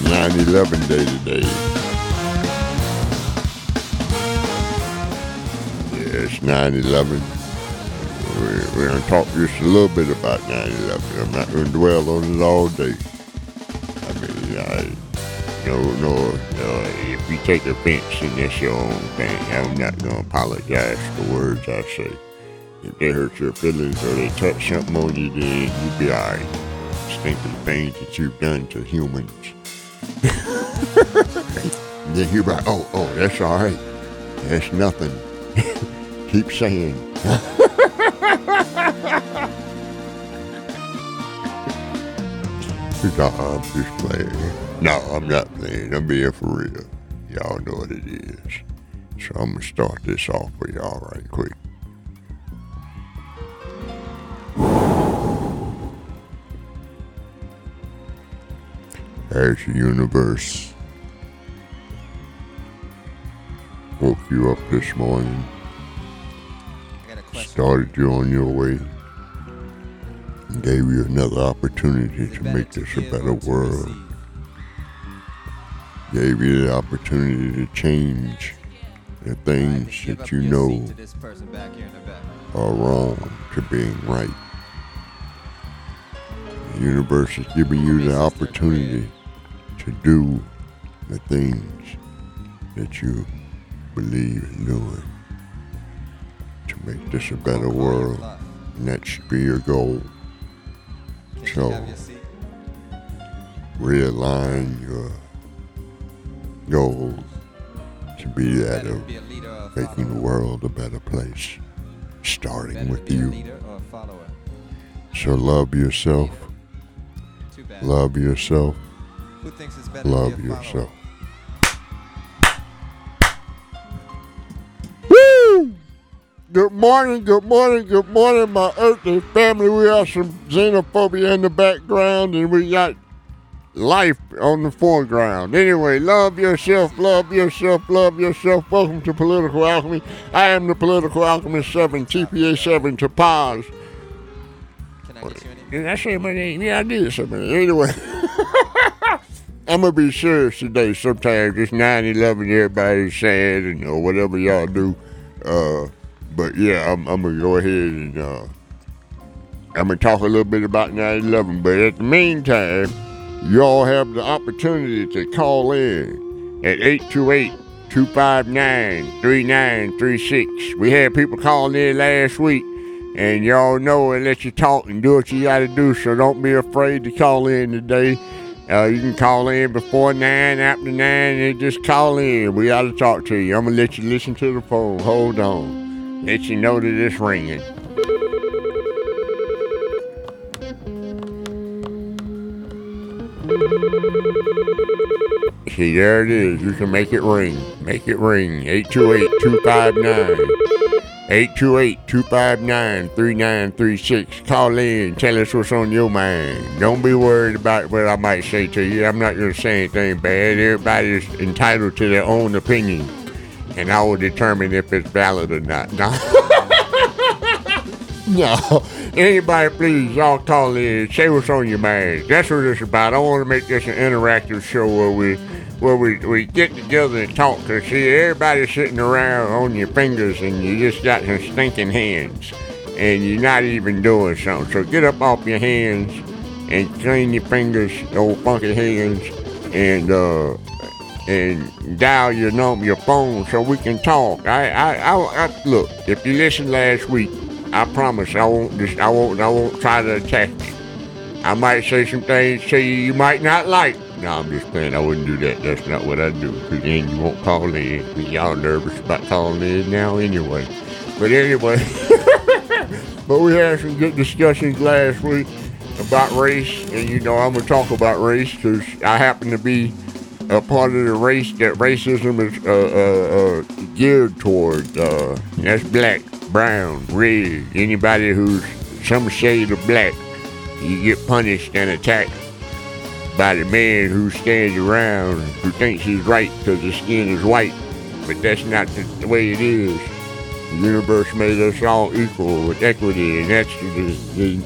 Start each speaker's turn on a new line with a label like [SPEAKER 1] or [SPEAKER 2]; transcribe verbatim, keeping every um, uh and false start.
[SPEAKER 1] nine eleven day today. Yeah, it's nine eleven. We're, we're going to talk just a little bit about nine eleven. I'm not going to dwell on it all day. I mean, I, no, no, no, if you take offense, then that's your own thing. I'm not going to apologize for the words I say. If they hurt your feelings or they touch something on you, then you'll be all right. Just think of the things that you've done to humans. And then you're like, oh, oh, that's all right. That's nothing. Keep saying. No, I'm just playing. No, I'm not playing. I'm being for real. Y'all know what it is. So I'm going to start this off for y'all right quick. As the universe woke you up this morning, started you on your way, and gave you another opportunity to make this a better world, gave you the opportunity to change the things that you know are wrong to being right. The universe is giving you the opportunity to do the things that you believe in doing to make this a better world, and that should be your goal. So realign your goals to be that of making the world a better place, starting with you. So love yourself, love yourself, love yourself. Woo! Good morning, good morning, good morning, my earthly family. We have some xenophobia in the background, and we got life on the foreground. Anyway, love yourself, love yourself, love yourself. Welcome to Political Alchemy. I am the Political Alchemist seven, T P A seven, to pause.
[SPEAKER 2] Can I get you any?
[SPEAKER 1] Did I say my name? Yeah, I did say my name. Anyway, I'm going to be serious today. Sometimes it's nine eleven, everybody's sad, and or whatever y'all do. Uh, but yeah, I'm, I'm going to go ahead and uh, I'm going to talk a little bit about nine eleven. But at the meantime, you all have the opportunity to call in at eight two eight, two five nine, three nine three six. We had people calling in last week, and y'all know and let you talk and do what you got to do, so don't be afraid to call in today. Uh, you can call in before nine, after nine, and just call in. We got to talk to you. I'm going to let you listen to the phone. Hold on. Let you know that it's ringing. See, there it is. You can make it ring. Make it ring. eight two eight, two five nine. eight two eight, two five nine, three nine three six. Call in. Tell us what's on your mind. Don't be worried about what I might say to you. I'm not going to say anything bad. Everybody's entitled to their own opinion, and I will determine if it's valid or not. No. No. Anybody, please, y'all call in. Say what's on your mind. That's what it's about. I want to make this an interactive show where we where we, we get together and talk. Because, see, everybody's sitting around on your fingers, and you just got some stinking hands, and you're not even doing something. So get up off your hands and clean your fingers, old funky hands, and uh, and dial your number, your phone, so we can talk. I, I, I, I look. If you listened last week, I promise I won't just I won't I won't try to attack you. I might say some things to you you might not like. No, I'm just playing. I wouldn't do that. That's not what I do. Because then you won't call in. Because y'all nervous about calling in now anyway. But anyway, but we had some good discussions last week about race, and you know I'm gonna talk about race because I happen to be a part of the race that racism is uh, uh, uh, geared toward. Uh, that's black, brown, red. Anybody who's some shade of black, you get punished and attacked by the man who stands around who thinks he's right because his skin is white. But that's not the, the way it is. The universe made us all equal with equity, and that's the, the